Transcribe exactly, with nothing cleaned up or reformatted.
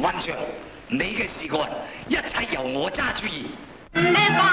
温祥，你嘅事幹一切由我揸主意。